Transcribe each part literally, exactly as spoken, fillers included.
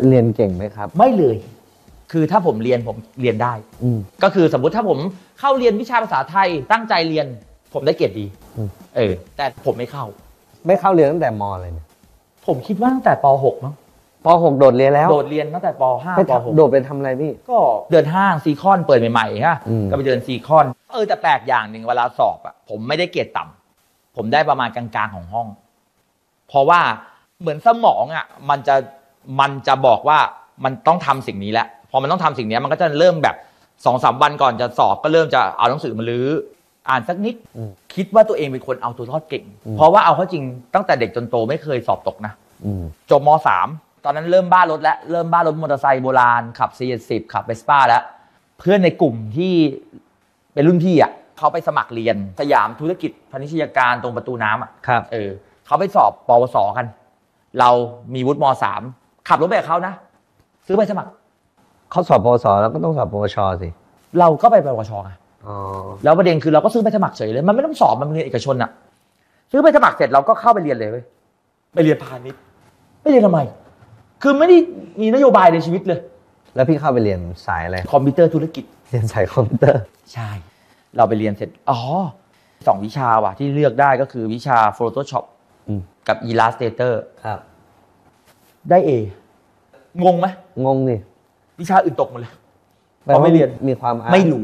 เรียนเก่งไหมครับไม่เลยคือถ้าผมเรียนผมเรียนได้ก็คือสมมุติถ้าผมเข้าเรียนวิชาภาษาไทยตั้งใจเรียนผมได้เกรดดีเออแต่ผมไม่เข้าไม่เข้าเรียนตั้งแต่ม.อะไรเนี่ยผมคิดว่าตั้งแต่ป.หกมั้งป.หกโดดเรียนแล้วโดดเรียนตั้งแต่ป.ห้าป.หกโดดไปทำอะไรพี่ก็เดินห้างซีคอนเปิดใหม่ๆฮะก็ไปเดินซีคอนเออแต่แปลกอย่างหนึ่งเวลาสอบอ่ะผมไม่ได้เกรดต่ำผมได้ประมาณกลางๆของห้องเพราะว่าเหมือนสมองอ่ะมันจะมันจะบอกว่ามันต้องทำสิ่งนี้แล้วพอมันต้องทำสิ่งนี้มันก็จะเริ่มแบบสองสามวันก่อนจะสอบก็เริ่มจะเอาหนังสือมาลื้ออ่านสักนิดคิดว่าตัวเองเป็นคนเอาตัวรอดเก่งเพราะว่าเอาเข้าจริงตั้งแต่เด็กจนโตไม่เคยสอบตกนะจบม.สาม ตอนนั้นเริ่มบ้ารถแล้วเริ่มบ้ารถมอเตอร์ไซค์โบราณขับ ซี เจ็ดสิบ ขับเวสป้าแล้วเพื่อนในกลุ่มที่เป็นรุ่นพี่อ่ะเขาไปสมัครเรียนสยามธุรกิจพาณิชยการตรงประตูน้ำอ่ะครับเออเขาไปสอบปวสกันเรามีวุฒิม.สาม ขับรถไปกับเขานะซื้อไปสมัครเขาสอบปวสแล้วก็ต้องสอบปวชสิเราก็ไปปวชไงแล้วประเด็นคือเราก็ซื้อไปสมัครเฉยเลยมันไม่ต้องสอบมันเป็นเรียนเอกชนอ่ะซื้อไปสมัครเสร็จเราก็เข้าไปเรียนเลยเว้ยไปเรียนพาณิชย์ไม่เรียนทำไมคือไม่ได้มีนโยบายในชีวิตเลยแล้วพี่เข้าไปเรียนสายอะไรคอมพิวเตอร์ธุรกิจเรียนสายคอมพิวเตอร์ใช่เราไปเรียนเสร็จอ๋อสองวิชาว่ะที่เลือกได้ก็คือวิชา Photoshop กับ Illustrator ครับได้ A งงไหมงงดิวิชาอื่นตกหมดเลยเพราะไม่เรียนมีความไม่รู้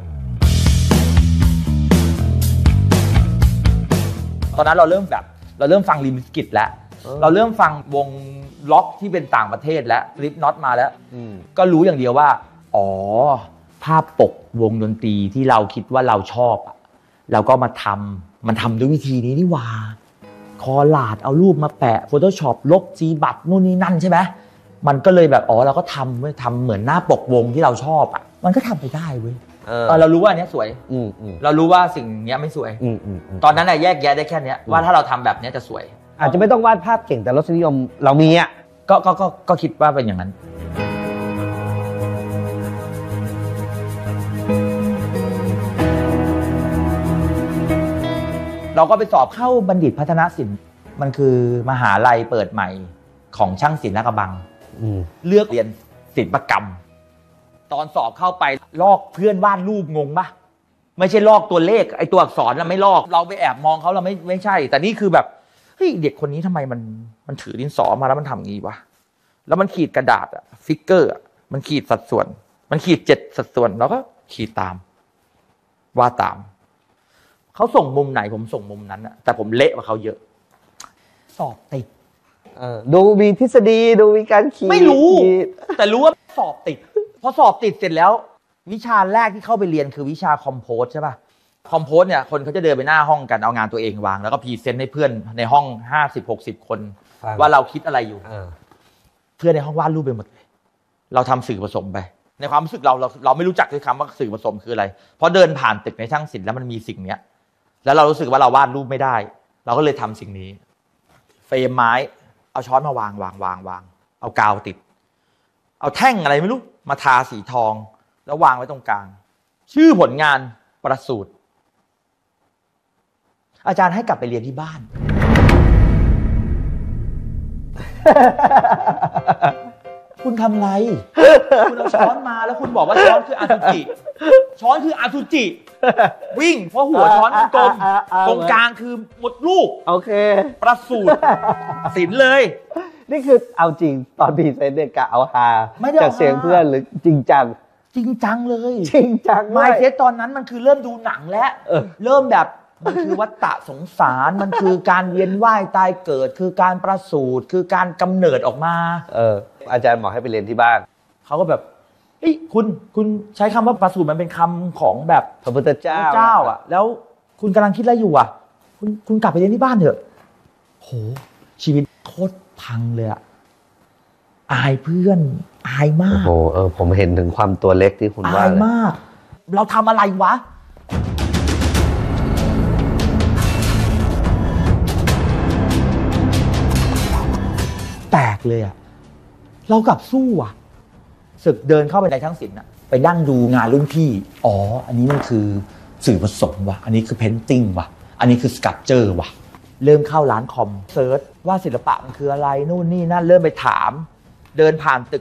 ตอนนั้นเราเริ่มแบบเราเริ่มฟังลิมบิสกิตแล้วเราเริ่มฟังวงล็อกที่เป็นต่างประเทศแล้วลิปน็อตมาแล้วก็รู้อย่างเดียวว่าอ๋อภาพปกวงดนตรีที่เราคิดว่าเราชอบอ่ะเราก็มาทำมันทำด้วยวิธีนี้นี่หว่าคอลาดเอารูปมาแปะ Photoshop ลบจีบัตรนู่นนี่นั่นใช่ไหมมันก็เลยแบบอ๋อเราก็ทำเว้ยทำเหมือนหน้าปกวงที่เราชอบอ่ะมันก็ทำไปได้เว้ยเรารู้ว่าอันนี้สวยเรารู้ว่าสิ่งนี้ไม่สวยตอนนั้นน่ะแยกแยะได้แค่นี้ว่าถ้าเราทำแบบนี้จะสวยอาจจะไม่ต้องวาดภาพเก่งแต่รสนิยมเรามีอ่ะก็ก็ก็ก็คิดว่าเป็นอย่างนั้นเราก็ไปสอบเข้าบัณฑิตพัฒนศิลป์มันคือมหาลัยเปิดใหม่ของช่างศิลป์ลาดกระบังเลือกเรียนศิลปกรรมตอนสอบเข้าไปลอกเพื่อนวาดรูปงงปะไม่ใช่ลอกตัวเลขไอตัวอักษรเราไม่ลอกเราไปแอบมองเขาเราไม่ไม่ใช่แต่นี่คือแบบเฮ้ยเด็กคนนี้ทำไมมันมันถือดินสอมาแล้วมันทำงี้วะแล้วมันขีดกระดาษอะฟิกเกอร์อะมันขีดสัดส่วนมันขีดเจ็ดสัดส่วนแล้วก็ขีดตามวาดตามเขาส่งมุมไหนผมส่งมุมนั้นอะแต่ผมเละกว่าเขาเยอะสอบติดดูมีทฤษฎีดูมีการขีดไม่รู้แต่รู้ว่าสอบติดพอสอบติดเสร็จแล้ววิชาแรกที่เข้าไปเรียนคือวิชาคอมโพสใช่ป่ะคอมโพสเนี่ยคนเขาจะเดินไปหน้าห้องกันเอางานตัวเองวางแล้วก็พรีเซนต์ให้เพื่อนในห้องห้าสิบ หกสิบคนว่าเราคิดอะไรอยู่เพื่อนในห้องวาดรูปไปหมดเลยเราทำสื่อผสมไปในความรู้สึกเราเราเราไม่รู้จักด้วยคำว่าสื่อผสมคืออะไรเพราะเดินผ่านตึกในช่างศิลป์แล้วมันมีสิ่งเนี้ยแล้วเรารู้สึกว่าเราวาดรูปไม่ได้เราก็เลยทำสิ่งนี้เฟรมไม้เอาช้อนมาวางวางวางวางเอากาวติดเอาแท่งอะไรไม่รู้มาทาสีทองแล้ววางไว้ตรงกลางชื่อผลงานประสูติอาจารย์ให้กลับไปเรียนที่บ้านคุณทำไรคุณเอาช้อนมาแล้วคุณบอกว่าช้อนคืออสุจิช้อนคืออสุจิวิ่งเพราะหัวช้อนกลมตรงกลางคือหมดลูกโอเคประสูติศิลป์เลยนี่คือเอาจริงตอนพรีเซนต์เนี่ยกะเอาฮาจากเสียงเพื่อนหรือจริงจังจริงจังเลยจริงจังไมค์เซตตอนนั้นมันคือเริ่มดูหนังแล้วเริ่มแบบมันคือวัฏฏะสงสารมันคือการเวียนว่ายตายเกิดคือการประสูติคือการกำเนิดออกมาเอออาจารย์บอกให้ไปเรียนที่บ้านเขาก็แบบเฮ้ยคุณคุณใช้คำว่าประสูติมันเป็นคำของแบบพระพุทธเจ้าเจ้าอ่ะแล้วคุณกำลังคิดอะไรอยู่อ่ะคุณคุณกลับไปเรียนที่บ้านเถอะโหชีวิตโคตรพังเลยอ่ะอายเพื่อนอายมากโอ้โหเออผมเห็นถึงความตัวเล็กที่คุณว่าอายมากเราทำอะไรวะแตกเลยอ่ะเรากลับสู้อ่ะศึกเดินเข้าไปในช่างศิลป์อ่ะไปนั่งดูงานรุ่นพี่อ๋ออันนี้มันคือสื่อผสมว่ะอันนี้คือเพนติ้งว่ะอันนี้คือสคัลปเจอร์ว่ะเริ่มเข้าร้านคอมเซิร์ชว่าศิลปะมันคืออะไรนู่นนี่นั่นเริ่มไปถามเดินผ่านตึก